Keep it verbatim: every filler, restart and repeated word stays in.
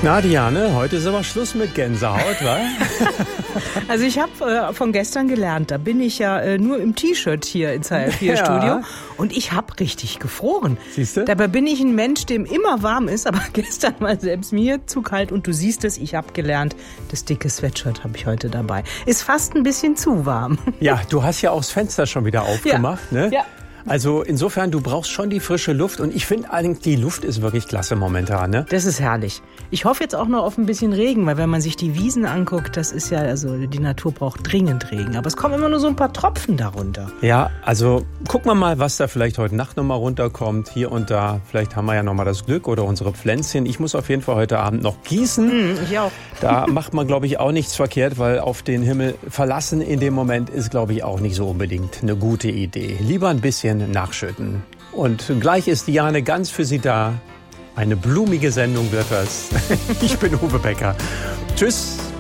Na, Diane, heute ist aber Schluss mit Gänsehaut, wa? Also ich habe äh, von gestern gelernt, da bin ich ja äh, nur im T-Shirt hier ins H L vier Studio Ja. und ich habe richtig gefroren. Siehst du? Dabei bin ich ein Mensch, dem immer warm ist, aber gestern war selbst mir zu kalt und du siehst es, ich habe gelernt, das dicke Sweatshirt habe ich heute dabei. Ist fast ein bisschen zu warm. Ja, du hast ja auch das Fenster schon wieder aufgemacht, Ja. ne? Ja. Also insofern, du brauchst schon die frische Luft und ich finde allerdings, die Luft ist wirklich klasse momentan, ne? Das ist herrlich. Ich hoffe jetzt auch noch auf ein bisschen Regen, weil wenn man sich die Wiesen anguckt, das ist ja, also die Natur braucht dringend Regen. Aber es kommen immer nur so ein paar Tropfen darunter. Ja, also gucken wir mal, was da vielleicht heute Nacht nochmal runterkommt, hier und da. Vielleicht haben wir ja nochmal das Glück oder unsere Pflänzchen. Ich muss auf jeden Fall heute Abend noch gießen. Hm, ich auch. Da macht man, glaube ich, auch nichts verkehrt, weil auf den Himmel verlassen in dem Moment ist, glaube ich, auch nicht so unbedingt eine gute Idee. Lieber ein bisschen nachschütten. Und gleich ist Diane ganz für Sie da. Eine blumige Sendung wird das. Ich bin Uwe Becker. Tschüss.